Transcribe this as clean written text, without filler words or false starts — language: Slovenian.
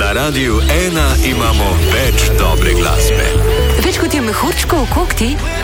Na Radiu 1 imamo več dobre glasbe. Več kot je mehurčkov v kokti,